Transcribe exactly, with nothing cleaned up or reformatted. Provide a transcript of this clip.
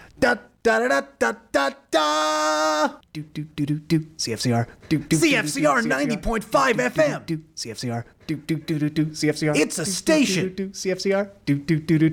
Da da da da da da. Do do do do do. C F C R. Do do. C F C R ninety point five F M. Do C F C R. Do do do do do. C F C R. It's a station. C F C R. Do do do do.